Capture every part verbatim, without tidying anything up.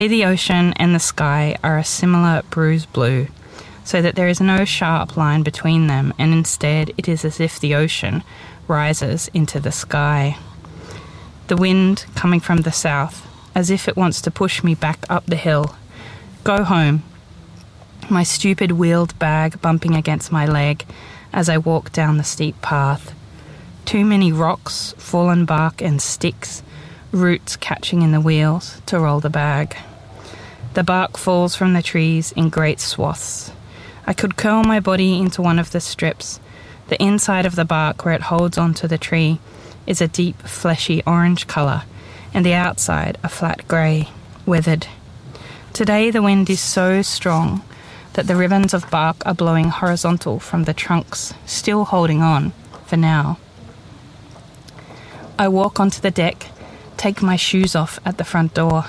The ocean and the sky are a similar bruise blue, so that there is no sharp line between them, and instead it is as if the ocean rises into the sky. The wind coming from the south, as if it wants to push me back up the hill. Go home. My stupid wheeled bag bumping against my leg as I walk down the steep path. Too many rocks, fallen bark and sticks, roots catching in the wheels to roll the bag. The bark falls from the trees in great swaths. I could curl my body into one of the strips. The inside of the bark, where it holds onto the tree, is a deep, fleshy orange colour, and the outside a flat grey, weathered. Today the wind is so strong that the ribbons of bark are blowing horizontal from the trunks, still holding on, for now. I walk onto the deck, take my shoes off at the front door.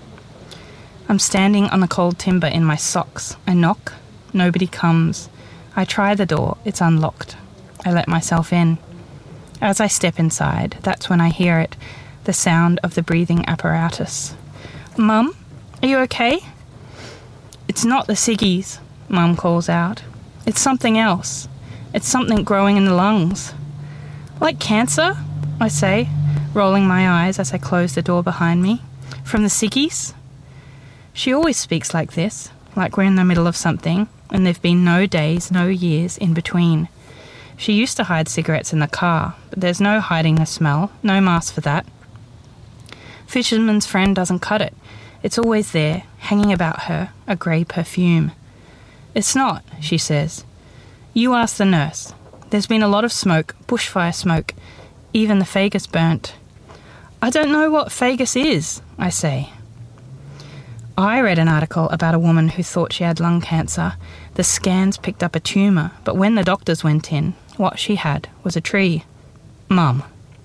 I'm standing on the cold timber in my socks. I knock. Nobody comes. I try the door. It's unlocked. I let myself in. As I step inside, that's when I hear it, the sound of the breathing apparatus. Mum, are you okay? It's not the ciggies, Mum calls out. It's something else. It's something growing in the lungs. Like cancer? I say, rolling my eyes as I close the door behind me. From the ciggies? She always speaks like this, like we're in the middle of something, and there've been no days, no years in between. She used to hide cigarettes in the car, but there's no hiding the smell, no mask for that. Fisherman's Friend doesn't cut it. It's always there, hanging about her, a grey perfume. It's not, she says. You ask the nurse. There's been a lot of smoke, bushfire smoke. Even the Fagus burnt. I don't know what Fagus is, I say. I read an article about a woman who thought she had lung cancer. The scans picked up a tumour, but when the doctors went in, what she had was a tree. Mum.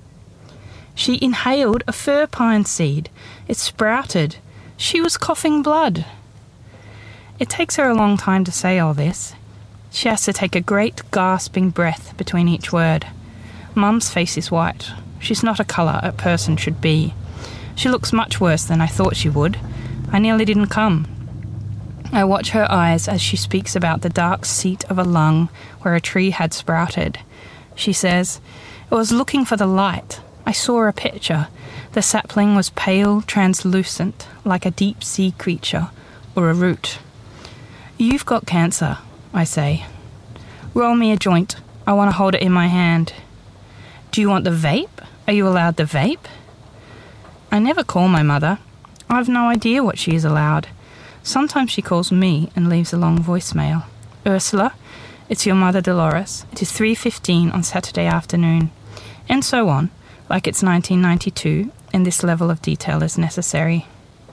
She inhaled a fir pine seed. It sprouted. She was coughing blood. It takes her a long time to say all this. She has to take a great gasping breath between each word. Mum's face is white. She's not a colour a person should be. She looks much worse than I thought she would. I nearly didn't come. I watch her eyes as she speaks about the dark seat of a lung where a tree had sprouted. She says, "It was looking for the light. I saw a picture. The sapling was pale, translucent, like a deep-sea creature or a root." "You've got cancer," I say. "Roll me a joint. I want to hold it in my hand." "Do you want the vape? Are you allowed the vape?" I never call my mother. I've no idea what she is allowed. Sometimes she calls me and leaves a long voicemail. "Ursula, it's your mother Dolores. It is three fifteen on Saturday afternoon." And so on, like it's nineteen ninety-two, and this level of detail is necessary.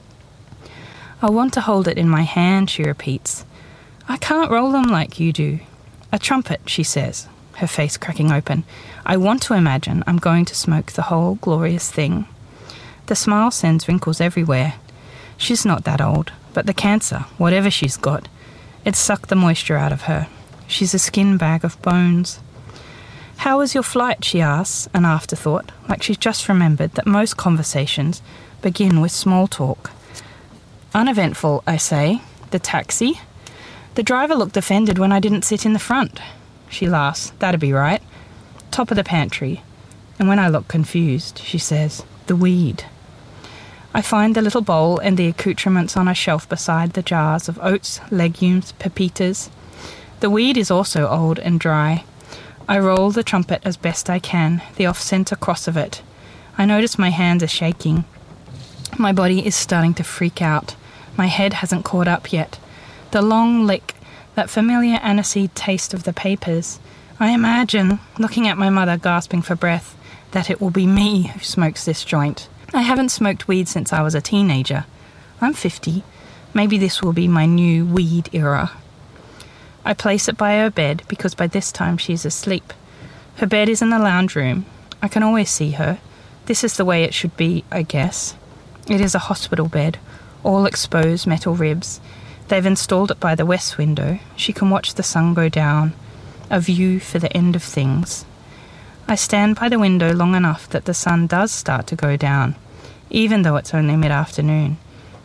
"I want to hold it in my hand," she repeats. "I can't roll them like you do." "A trumpet," she says, her face cracking open. I want to imagine I'm going to smoke the whole glorious thing. The smile sends wrinkles everywhere. She's not that old, but the cancer, whatever she's got, it sucked the moisture out of her. She's a skin bag of bones. "How was your flight?" she asks, an afterthought, like she's just remembered that most conversations begin with small talk. "Uneventful," I say. "The taxi?" "The driver looked offended when I didn't sit in the front." She laughs. "That'd be right. Top of the pantry." And when I look confused, she says, "The weed." I find the little bowl and the accoutrements on a shelf beside the jars of oats, legumes, pepitas. The weed is also old and dry. I roll the trumpet as best I can, the off-centre cross of it. I notice my hands are shaking. My body is starting to freak out. My head hasn't caught up yet. The long lick, that familiar aniseed taste of the papers. I imagine, looking at my mother gasping for breath, that it will be me who smokes this joint. I haven't smoked weed since I was a teenager. I'm fifty. Maybe this will be my new weed era. I place it by her bed because by this time she's asleep. Her bed is in the lounge room. I can always see her. This is the way it should be, I guess. It is a hospital bed, all exposed metal ribs. They've installed it by the west window. She can watch the sun go down. A view for the end of things. I stand by the window long enough that the sun does start to go down, even though it's only mid-afternoon.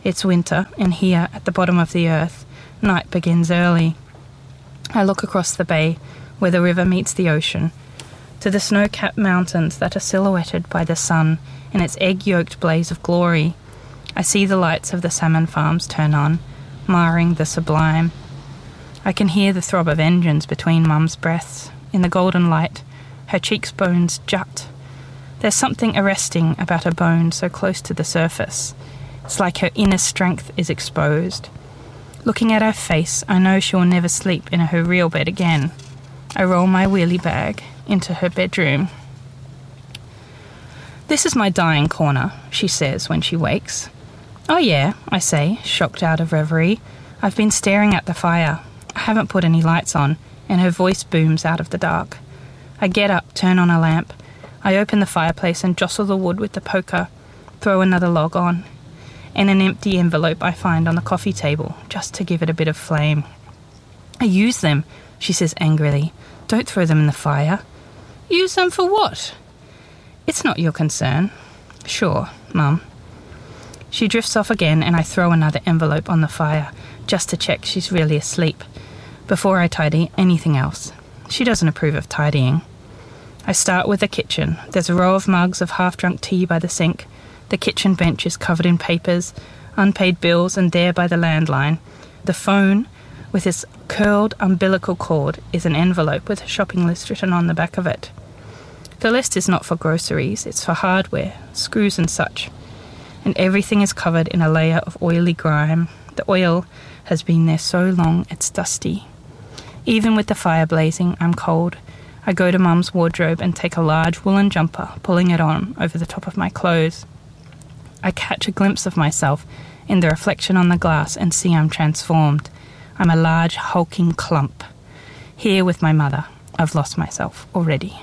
It's winter, and here, at the bottom of the earth, night begins early. I look across the bay, where the river meets the ocean, to the snow-capped mountains that are silhouetted by the sun in its egg-yolked blaze of glory. I see the lights of the salmon farms turn on, marring the sublime. I can hear the throb of engines between Mum's breaths. In the golden light, her cheekbones jut. There's something arresting about her bone so close to the surface. It's like her inner strength is exposed. Looking at her face, I know she'll never sleep in her real bed again. I roll my wheelie bag into her bedroom. "This is my dying corner," she says when she wakes. "Oh yeah," I say, shocked out of reverie. "I've been staring at the fire. I haven't put any lights on," and her voice booms out of the dark. I get up, turn on a lamp. I open the fireplace and jostle the wood with the poker, throw another log on, and an empty envelope I find on the coffee table, just to give it a bit of flame. "I use them," she says angrily. "Don't throw them in the fire." "Use them for what?" "It's not your concern." "Sure, Mum." She drifts off again, and I throw another envelope on the fire, just to check she's really asleep, before I tidy anything else. She doesn't approve of tidying. I start with the kitchen. There's a row of mugs of half-drunk tea by the sink. The kitchen bench is covered in papers, unpaid bills, and there by the landline, the phone, with its curled umbilical cord, is an envelope with a shopping list written on the back of it. The list is not for groceries, it's for hardware, screws and such. And everything is covered in a layer of oily grime. The oil has been there so long it's dusty. Even with the fire blazing, I'm cold. I go to Mum's wardrobe and take a large woolen jumper, pulling it on over the top of my clothes. I catch a glimpse of myself in the reflection on the glass and see I'm transformed. I'm a large, hulking clump. Here with my mother, I've lost myself already.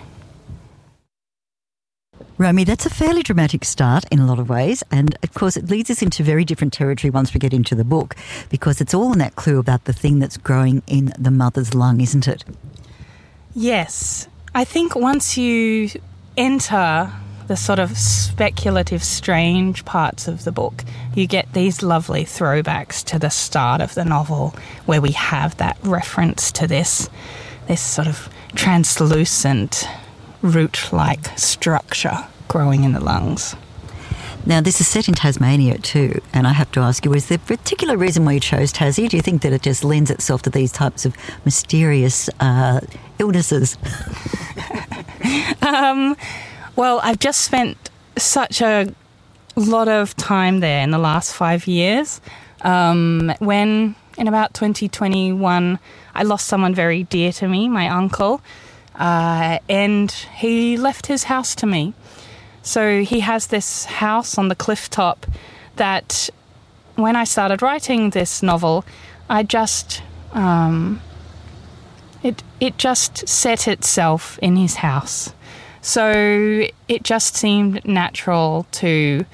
Romy, that's a fairly dramatic start in a lot of ways, and of course it leads us into very different territory once we get into the book, because it's all in that clue about the thing that's growing in the mother's lung, isn't it? Yes. I think once you enter the sort of speculative, strange parts of the book, you get these lovely throwbacks to the start of the novel, where we have that reference to this, this sort of translucent, root-like structure growing in the lungs. Now, this is set in Tasmania too, and I have to ask you, is there a particular reason why you chose Tassie? Do you think that it just lends itself to these types of mysterious uh, illnesses? um, well, I've just spent such a lot of time there in the last five years. Um, when, in about twenty twenty-one, I lost someone very dear to me, my uncle, uh, and he left his house to me. So he has this house on the cliff top that when I started writing this novel, I just, um, it, it just set itself in his house. So it just seemed natural to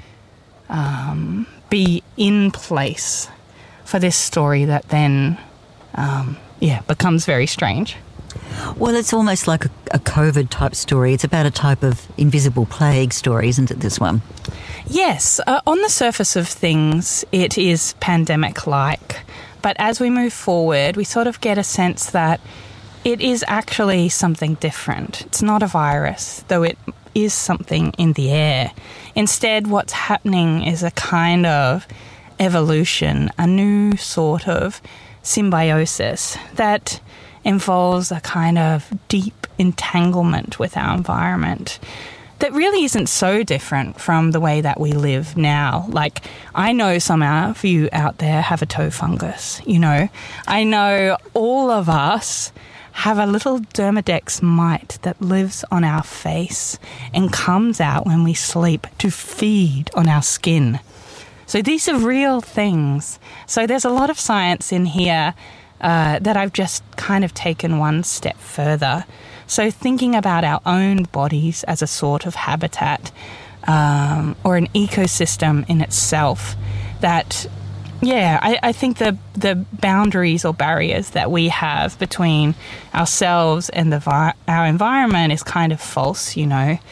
um, be in place for this story that then, um, yeah, becomes very strange. Well, it's almost like a, a COVID-type story. It's about a type of invisible plague story, isn't it, this one? Yes. Uh, on the surface of things, it is pandemic-like. But as we move forward, we sort of get a sense that it is actually something different. It's not a virus, though it is something in the air. Instead, what's happening is a kind of evolution, a new sort of symbiosis that involves a kind of deep entanglement with our environment that really isn't so different from the way that we live now. Like, I know some of you out there have a toe fungus, you know. I know all of us have a little Dermadex mite that lives on our face and comes out when we sleep to feed on our skin. So these are real things. So there's a lot of science in here Uh, that I've just kind of taken one step further. So thinking about our own bodies as a sort of habitat um, or an ecosystem in itself that, yeah, I, I think the, the boundaries or barriers that we have between ourselves and the vi- our environment is kind of false, you know.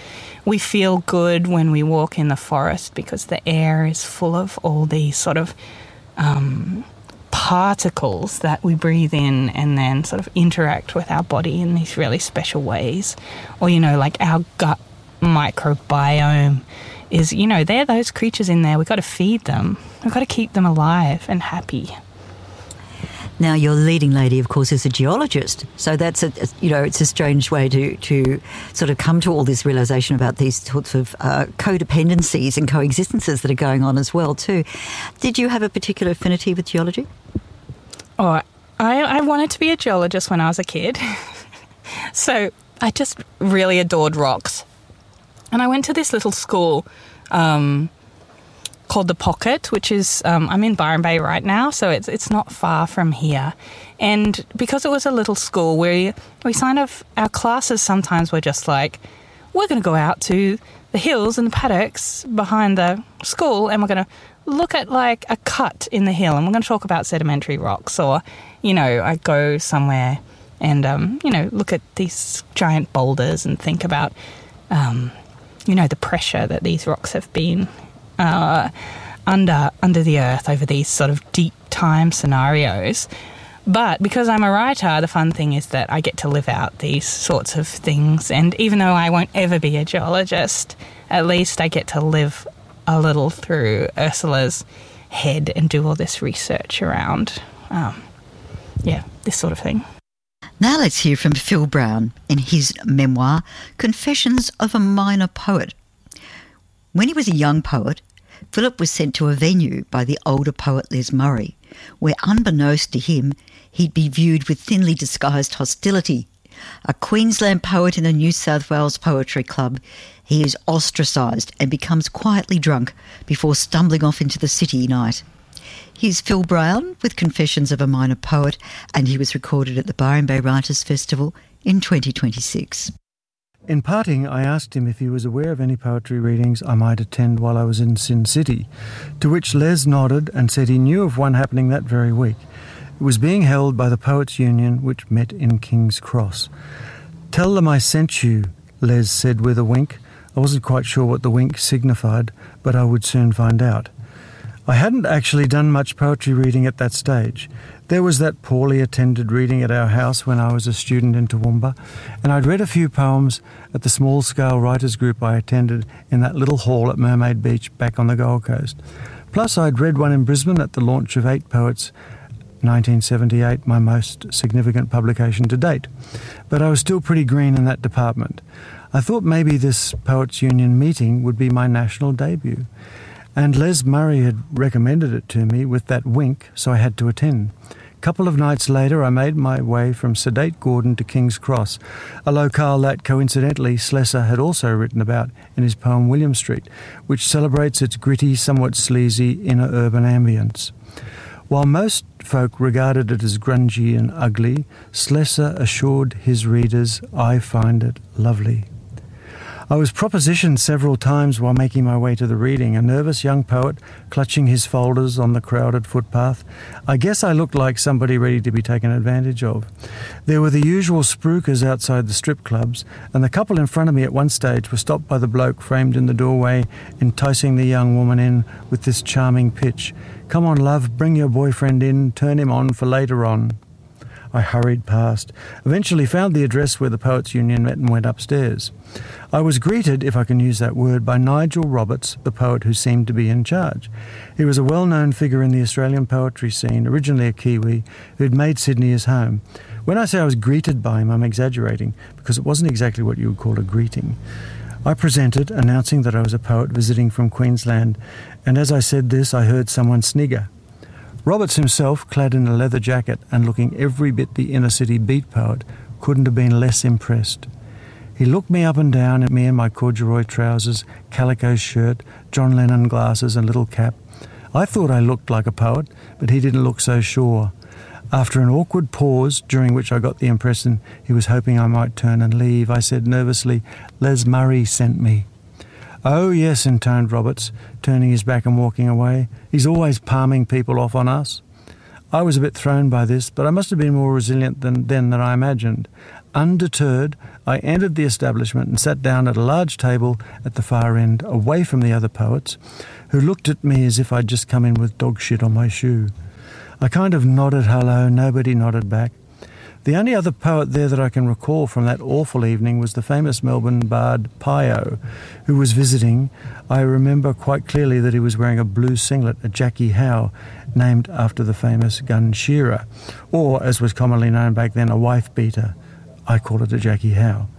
we feel good when we walk in the forest because the air is full of all these sort of um, particles that we breathe in and then sort of interact with our body in these really special ways. Or, you know, like our gut microbiome is, you know, they're those creatures in there. We've got to feed them. We've got to keep them alive and happy. Now, your leading lady, of course, is a geologist. So that's, a, you know, it's a strange way to, to sort of come to all this realisation about these sorts of uh, codependencies and coexistences that are going on as well, too. Did you have a particular affinity with geology? Oh, I, I wanted to be a geologist when I was a kid. So I just really adored rocks. And I went to this little school um, called The Pocket, which is, um, I'm in Byron Bay right now, so it's it's not far from here. And because it was a little school, we, we kind of, our classes sometimes were just like, we're going to go out to the hills and the paddocks behind the school and we're going to look at like a cut in the hill and we're going to talk about sedimentary rocks. Or, you know, I go somewhere and, um, you know, look at these giant boulders and think about, um, you know, the pressure that these rocks have been Uh, under under the earth over these sort of deep time scenarios. But because I'm a writer, the fun thing is that I get to live out these sorts of things. And even though I won't ever be a geologist, at least I get to live a little through Ursula's head and do all this research around, um, yeah, this sort of thing. Now let's hear from Phil Brown in his memoir, Confessions of a Minor Poet. When he was a young poet, Philip was sent to a venue by the older poet Les Murray, where unbeknownst to him, he'd be viewed with thinly disguised hostility. A Queensland poet in a New South Wales poetry club, he is ostracised and becomes quietly drunk before stumbling off into the city night. Here's Phil Brown with Confessions of a Minor Poet, and he was recorded at the Byron Bay Writers' Festival in twenty twenty-six. In parting, I asked him if he was aware of any poetry readings I might attend while I was in Sin City, to which Les nodded and said he knew of one happening that very week. It was being held by the Poets' Union, which met in King's Cross. "Tell them I sent you," Les said with a wink. I wasn't quite sure what the wink signified, but I would soon find out. I hadn't actually done much poetry reading at that stage. There was that poorly attended reading at our house when I was a student in Toowoomba, and I'd read a few poems at the small-scale writers' group I attended in that little hall at Mermaid Beach back on the Gold Coast. Plus, I'd read one in Brisbane at the launch of Eight Poets, nineteen seventy-eight, my most significant publication to date. But I was still pretty green in that department. I thought maybe this Poets' Union meeting would be my national debut. And Les Murray had recommended it to me with that wink, so I had to attend. A couple of nights later, I made my way from Sedate Gordon to King's Cross, a locale that, coincidentally, Slessor had also written about in his poem William Street, which celebrates its gritty, somewhat sleazy, inner urban ambience. While most folk regarded it as grungy and ugly, Slessor assured his readers, "I find it lovely." I was propositioned several times while making my way to the reading, a nervous young poet clutching his folders on the crowded footpath. I guess I looked like somebody ready to be taken advantage of. There were the usual spruikers outside the strip clubs, and the couple in front of me at one stage were stopped by the bloke framed in the doorway, enticing the young woman in with this charming pitch. "Come on, love, bring your boyfriend in, turn him on for later on." I hurried past, eventually found the address where the Poets' Union met and went upstairs. I was greeted, if I can use that word, by Nigel Roberts, the poet who seemed to be in charge. He was a well-known figure in the Australian poetry scene, originally a Kiwi, who'd made Sydney his home. When I say I was greeted by him, I'm exaggerating, because it wasn't exactly what you would call a greeting. I presented, announcing that I was a poet visiting from Queensland, and as I said this, I heard someone snigger. Roberts himself, clad in a leather jacket and looking every bit the inner-city beat poet, couldn't have been less impressed. He looked me up and down at me in my corduroy trousers, calico shirt, John Lennon glasses and little cap. I thought I looked like a poet, but he didn't look so sure. After an awkward pause, during which I got the impression he was hoping I might turn and leave, I said nervously, "Les Murray sent me." "Oh, yes," intoned Roberts, turning his back and walking away. "He's always palming people off on us." I was a bit thrown by this, but I must have been more resilient than then than I imagined. Undeterred, I entered the establishment and sat down at a large table at the far end, away from the other poets, who looked at me as if I'd just come in with dog shit on my shoe. I kind of nodded hello, nobody nodded back. The only other poet there that I can recall from that awful evening was the famous Melbourne bard Pio, who was visiting. I remember quite clearly that he was wearing a blue singlet, a Jackie Howe, named after the famous gun shearer, or, as was commonly known back then, a wife beater. I call it a Jackie Howe.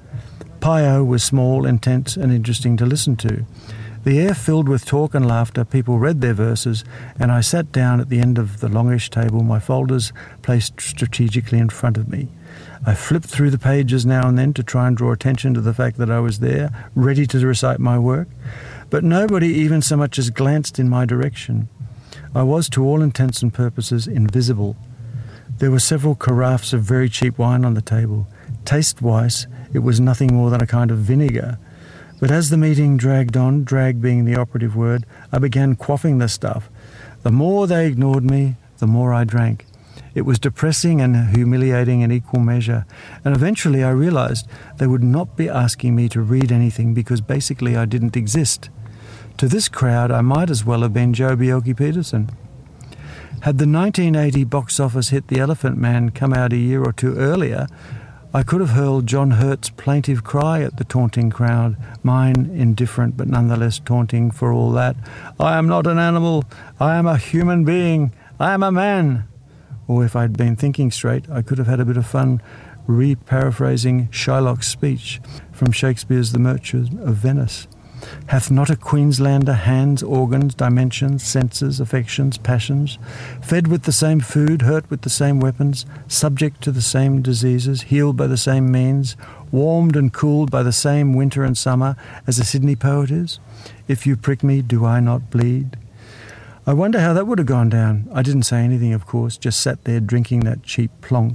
Pio was small, intense, and interesting to listen to. The air filled with talk and laughter, people read their verses, and I sat down at the end of the longish table, my folders placed strategically in front of me. I flipped through the pages now and then to try and draw attention to the fact that I was there, ready to recite my work, but nobody even so much as glanced in my direction. I was, to all intents and purposes, invisible. There were several carafes of very cheap wine on the table. Taste-wise, it was nothing more than a kind of vinegar. But as the meeting dragged on, drag being the operative word, I began quaffing the stuff. The more they ignored me, the more I drank. It was depressing and humiliating in equal measure, and eventually I realised they would not be asking me to read anything because basically I didn't exist. To this crowd, I might as well have been Joh Bjelke-Petersen. Had the nineteen eighty box office hit The Elephant Man come out a year or two earlier, I could have hurled John Hurt's plaintive cry at the taunting crowd, mine indifferent but nonetheless taunting for all that. I am not an animal, I am a human being, I am a man. Or if I'd been thinking straight, I could have had a bit of fun re-paraphrasing Shylock's speech from Shakespeare's The Merchant of Venice. Hath not a Queenslander hands, organs, dimensions, senses, affections, passions, fed with the same food, hurt with the same weapons, subject to the same diseases, healed by the same means, warmed and cooled by the same winter and summer as a Sydney poet is? If you prick me, do I not bleed? I wonder how that would have gone down. I didn't say anything, of course, just sat there drinking that cheap plonk.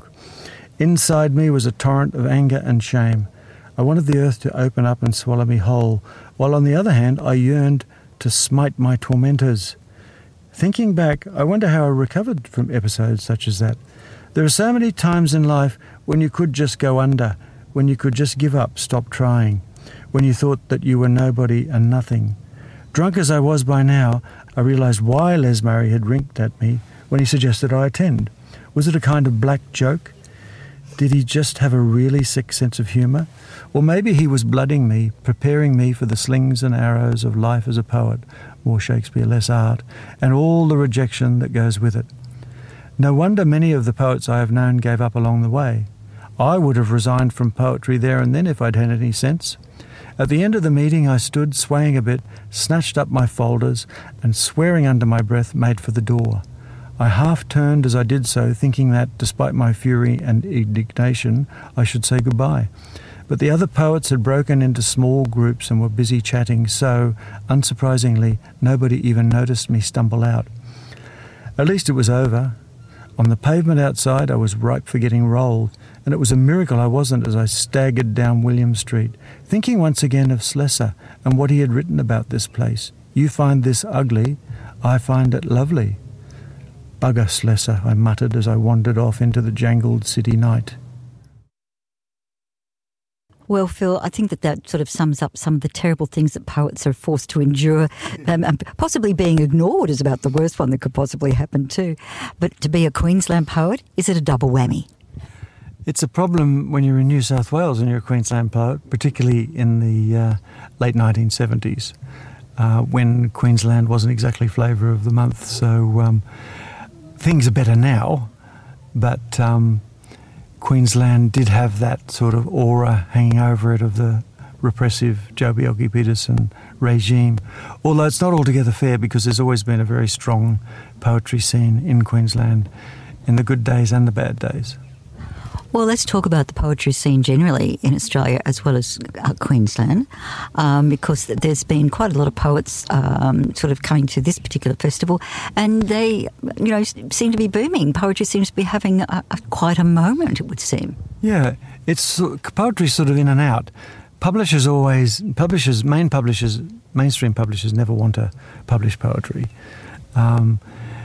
Inside me was a torrent of anger and shame. I wanted the earth to open up and swallow me whole, while on the other hand I yearned to smite my tormentors. Thinking back, I wonder how I recovered from episodes such as that. There are so many times in life when you could just go under, when you could just give up, stop trying, when you thought that you were nobody and nothing. Drunk as I was by now, I realised why Les Murray had winked at me when he suggested I attend. Was it a kind of black joke? Did he just have a really sick sense of humour? Or maybe he was blooding me, preparing me for the slings and arrows of life as a poet, more Shakespeare, less art, and all the rejection that goes with it. No wonder many of the poets I have known gave up along the way. I would have resigned from poetry there and then if I'd had any sense. At the end of the meeting I stood, swaying a bit, snatched up my folders, and swearing under my breath, made for the door. I half turned as I did so, thinking that, despite my fury and indignation, I should say goodbye. But the other poets had broken into small groups and were busy chatting, so, unsurprisingly, nobody even noticed me stumble out. At least it was over. On the pavement outside I was ripe for getting rolled, and it was a miracle I wasn't as I staggered down William Street, thinking once again of Slessor and what he had written about this place. You find this ugly, I find it lovely. Bugger Slessor, I muttered as I wandered off into the jangled city night. Well, Phil, I think that that sort of sums up some of the terrible things that poets are forced to endure. Um, and possibly being ignored is about the worst one that could possibly happen too. But to be a Queensland poet, is it a double whammy? It's a problem when you're in New South Wales and you're a Queensland poet, particularly in the uh, late nineteen seventies, uh, when Queensland wasn't exactly flavour of the month. So um, things are better now, but um, Queensland did have that sort of aura hanging over it of the repressive Joh Bjelke-Petersen regime. Although it's not altogether fair because there's always been a very strong poetry scene in Queensland in the good days and the bad days. Well, let's talk about the poetry scene generally in Australia as well as uh, Queensland, um, because there's been quite a lot of poets um, sort of coming to this particular festival, and they, you know, seem to be booming. Poetry seems to be having a, a, quite a moment, it would seem. Yeah, it's poetry's sort of in and out. Publishers always, publishers, main publishers, mainstream publishers never want to publish poetry. Um,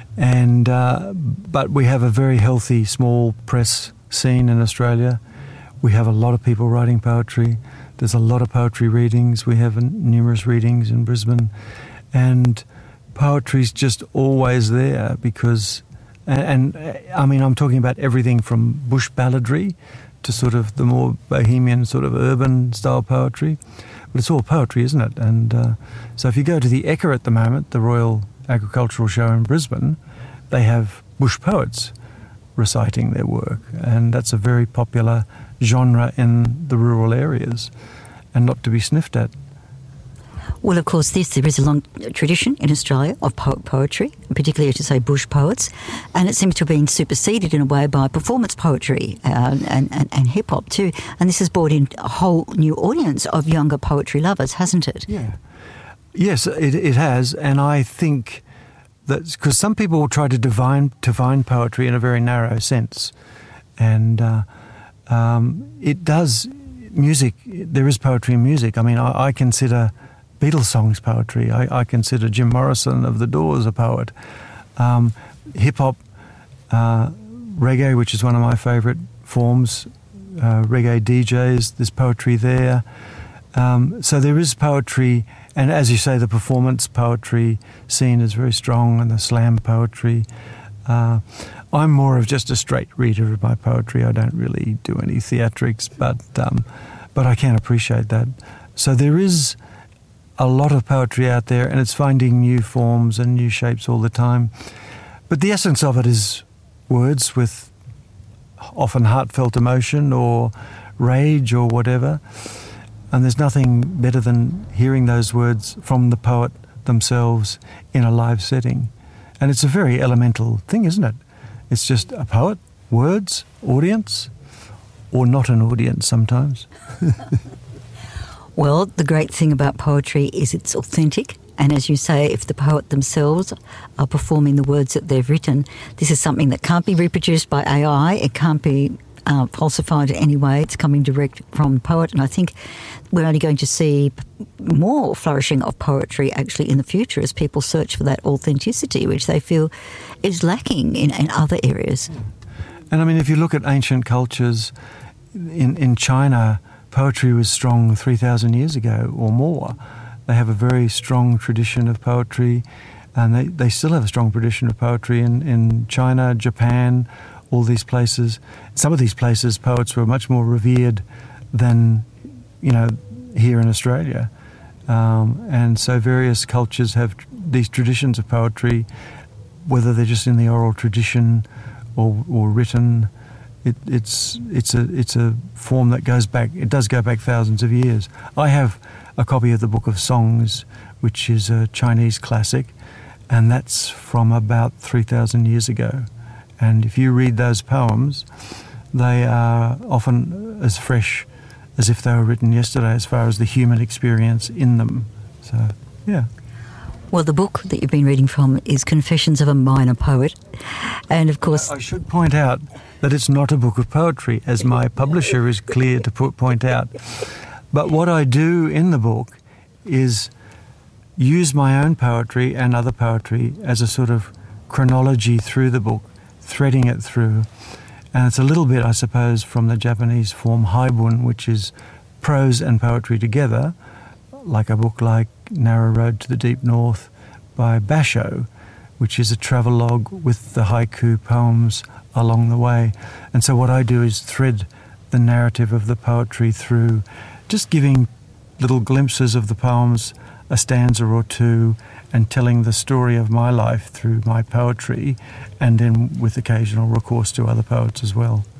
and uh, but we have a very healthy small press scene in Australia we have a lot of people writing poetry. There's a lot of poetry readings. We have numerous readings in Brisbane. And poetry's just always there because, and, and I mean, I'm talking about everything from bush balladry to sort of the more bohemian sort of urban style poetry. But it's all poetry, isn't it? And uh, so if you go to the Ekka at the moment, the Royal Agricultural Show in Brisbane, they have bush poets reciting their work. And that's a very popular genre in the rural areas and not to be sniffed at. Well, of course, this there is a long tradition in Australia of po- poetry, particularly, as you say, bush poets, and it seems to have been superseded in a way by performance poetry uh, and, and, and hip-hop too. And this has brought in a whole new audience of younger poetry lovers, hasn't it? Yeah. Yes, it, it has, and I think that because some people try to define, define poetry in a very narrow sense, and uh, um, it does, music, there is poetry in music. I mean, I, I consider Beatles songs poetry. I, I consider Jim Morrison of The Doors a poet. Um, hip-hop, uh, reggae, which is one of my favourite forms, uh, reggae D Js, there's poetry there. Um, so there is poetry, and as you say, the performance poetry scene is very strong, and the slam poetry. Uh, I'm more of just a straight reader of my poetry. I don't really do any theatrics, but um, but I can appreciate that. So there is a lot of poetry out there, and it's finding new forms and new shapes all the time. But the essence of it is words with often heartfelt emotion or rage or whatever. And there's nothing better than hearing those words from the poet themselves in a live setting. And it's a very elemental thing, isn't it? It's just a poet, words, audience, or not an audience sometimes. Well, the great thing about poetry is it's authentic. And as you say, if the poet themselves are performing the words that they've written, this is something that can't be reproduced by A I. It can't be uh, falsified in any way. It's coming direct from the poet. And I think we're only going to see more flourishing of poetry actually in the future as people search for that authenticity, which they feel is lacking in, in other areas. And I mean, if you look at ancient cultures, in, in China, poetry was strong three thousand years ago or more. They have a very strong tradition of poetry, and they, they still have a strong tradition of poetry in, in China, Japan, all these places. Some of these places, poets were much more revered than, you know, here in Australia. Um, and so various cultures have tr- these traditions of poetry, whether they're just in the oral tradition or, or written. It, it's it's a it's a form that goes back. It does go back thousands of years. I have a copy of the Book of Songs, which is a Chinese classic, and that's from about three thousand years ago. And if you read those poems, they are often as fresh as if they were written yesterday, as far as the human experience in them. So, yeah. Well, the book that you've been reading from is Confessions of a Minor Poet. And, of course... I should point out that it's not a book of poetry, as my publisher is clear to put, point out. But what I do in the book is use my own poetry and other poetry as a sort of chronology through the book, threading it through. And it's a little bit, I suppose, from the Japanese form haibun, which is prose and poetry together, like a book like Narrow Road to the Deep North by Basho, which is a travelogue with the haiku poems along the way. And so what I do is thread the narrative of the poetry through, just giving little glimpses of the poems, a stanza or two, and telling the story of my life through my poetry, and then with occasional recourse to other poets as well.